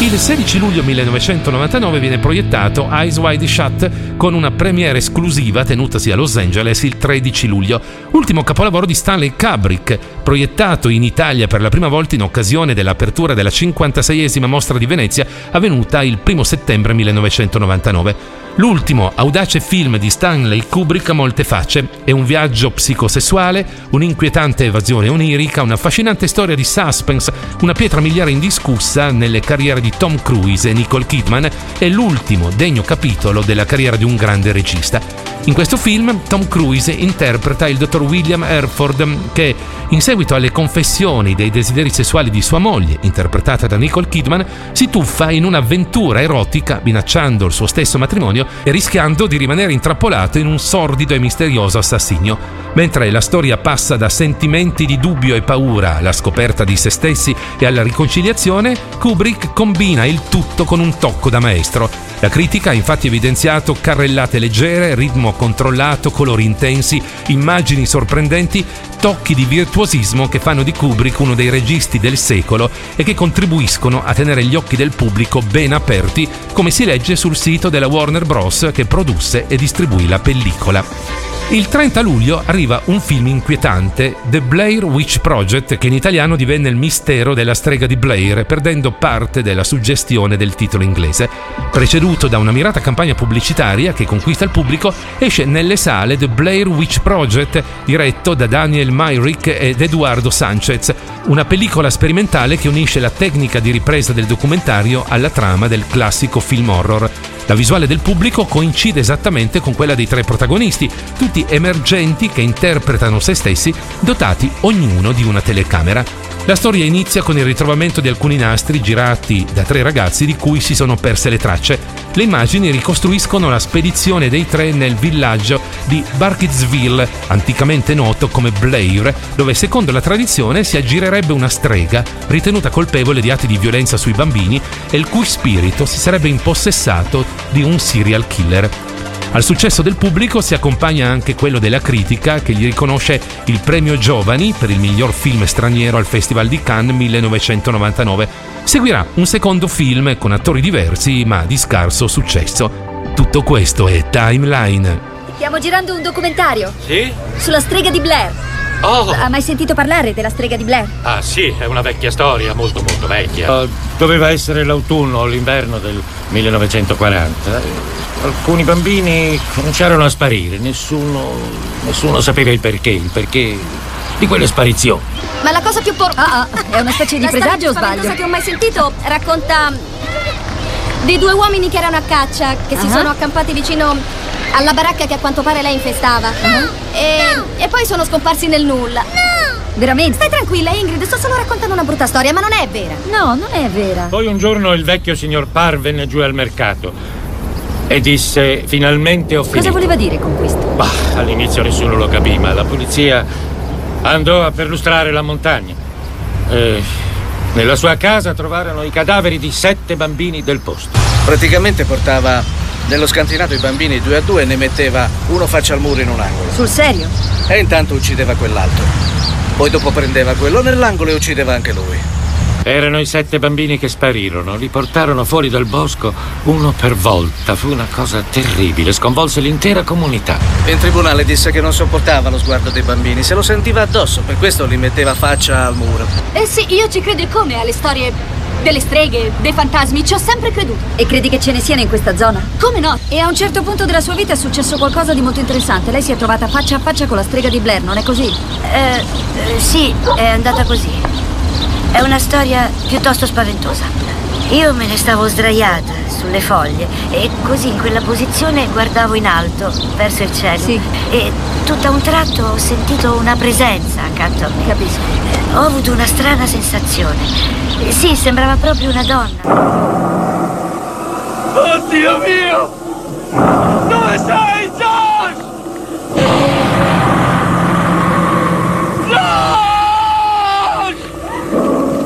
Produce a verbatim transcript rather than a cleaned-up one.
Il sedici luglio millenovecentonovantanove viene proiettato Eyes Wide Shut con una premiere esclusiva tenutasi a Los Angeles il tredici luglio, ultimo capolavoro di Stanley Kubrick, proiettato in Italia per la prima volta in occasione dell'apertura della cinquantaseiesima Mostra di Venezia avvenuta il primo settembre millenovecentonovantanove. L'ultimo audace film di Stanley Kubrick a molte facce. È un viaggio psicosessuale, un'inquietante evasione onirica, una affascinante storia di suspense, una pietra miliare indiscussa nelle carriere di Tom Cruise e Nicole Kidman e l'ultimo degno capitolo della carriera di un grande regista. In questo film Tom Cruise interpreta il dottor William Herford che, in seguito alle confessioni dei desideri sessuali di sua moglie, interpretata da Nicole Kidman, si tuffa in un'avventura erotica minacciando il suo stesso matrimonio e rischiando di rimanere intrappolato in un sordido e misterioso assassinio. Mentre la storia passa da sentimenti di dubbio e paura alla scoperta di se stessi e alla riconciliazione, Kubrick combina il tutto con un tocco da maestro. La critica ha infatti evidenziato carrellate leggere, ritmo controllato, colori intensi, immagini sorprendenti, tocchi di virtuosismo che fanno di Kubrick uno dei registi del secolo e che contribuiscono a tenere gli occhi del pubblico ben aperti, come si legge sul sito della Warner Bros. Che produsse e distribuì la pellicola. Il trenta luglio arriva un film inquietante, The Blair Witch Project, che in italiano divenne Il mistero della strega di Blair, perdendo parte della suggestione del titolo inglese. Preceduto da una mirata campagna pubblicitaria che conquista il pubblico, esce nelle sale The Blair Witch Project, diretto da Daniel Myrick ed Eduardo Sanchez, una pellicola sperimentale che unisce la tecnica di ripresa del documentario alla trama del classico film horror. La visuale del pubblico coincide esattamente con quella dei tre protagonisti, tutti emergenti che interpretano se stessi, dotati ognuno di una telecamera. La storia inizia con il ritrovamento di alcuni nastri girati da tre ragazzi di cui si sono perse le tracce. Le immagini ricostruiscono la spedizione dei tre nel villaggio di Burkittsville, anticamente noto come Blair, dove secondo la tradizione si aggirerebbe una strega ritenuta colpevole di atti di violenza sui bambini e il cui spirito si sarebbe impossessato di un serial killer. Al successo del pubblico si accompagna anche quello della critica, che gli riconosce il premio Giovani per il miglior film straniero al Festival di Cannes millenovecentonovantanove. Seguirà un secondo film con attori diversi ma di scarso successo. Tutto questo è Timeline. Stiamo girando un documentario. Sì? Sulla strega di Blair. Oh! Ha mai sentito parlare della strega di Blair? Ah sì, è una vecchia storia, molto molto vecchia. Uh, doveva essere l'autunno o l'inverno del millenovecentoquaranta. Alcuni bambini cominciarono a sparire, nessuno, nessuno sapeva il perché, il perché di quelle sparizioni. Ma la cosa più por... Ah, ah, è una specie di la presagio o sbaglio? La storia che ho mai sentito racconta di due uomini che erano a caccia, che uh-huh. si sono accampati vicino alla baracca che a quanto pare lei infestava. Uh-huh. E, e poi sono scomparsi nel nulla. No! Veramente? Stai tranquilla, Ingrid, sto solo raccontando una brutta storia, ma non è vera. No, non è vera. Poi un giorno il vecchio signor Parr venne giù al mercato e disse: finalmente ho finito. Cosa voleva dire con questo? Bah, all'inizio nessuno lo capì, ma la polizia andò a perlustrare la montagna. E nella sua casa trovarono i cadaveri di sette bambini del posto. Praticamente portava nello scantinato i bambini due a due e ne metteva uno faccia al muro in un angolo. Sul serio? E intanto uccideva quell'altro. Poi dopo prendeva quello nell'angolo e uccideva anche lui. Erano i sette bambini che sparirono, li portarono fuori dal bosco uno per volta. Fu una cosa terribile, sconvolse l'intera comunità. In tribunale disse che non sopportava lo sguardo dei bambini, se lo sentiva addosso, per questo li metteva faccia al muro. Eh sì, io ci credo come alle storie delle streghe, dei fantasmi, ci ho sempre creduto. E credi che ce ne siano in questa zona? Come no? E a un certo punto della sua vita è successo qualcosa di molto interessante. Lei si è trovata faccia a faccia con la strega di Blair, non è così? Eh, eh sì, è andata così. È una storia piuttosto spaventosa. Io me ne stavo sdraiata sulle foglie e così in quella posizione guardavo in alto, verso il cielo. Sì. E tutto a un tratto ho sentito una presenza accanto a me. Capisco. Ho avuto una strana sensazione. Sì, sembrava proprio una donna. Oddio mio!